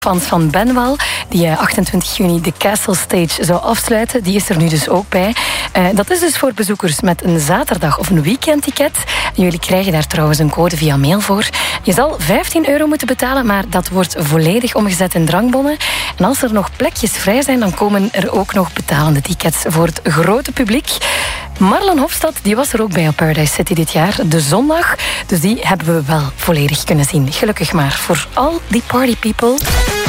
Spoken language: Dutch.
Fans van Benwell, die 28 juni de Castle Stage zou afsluiten, die is er nu dus ook bij. Dat is dus voor bezoekers met een zaterdag- of een weekendticket. En jullie krijgen daar trouwens een code via mail voor. Je zal €15 moeten betalen, maar dat wordt volledig omgezet in drankbonnen. En als er nog plekjes vrij zijn, dan komen er ook nog betalende tickets voor het grote publiek. Marlon Hofstad, die was er ook bij op Paradise City dit jaar, de zondag. Dus die hebben we wel volledig kunnen zien. Gelukkig maar voor al die party people.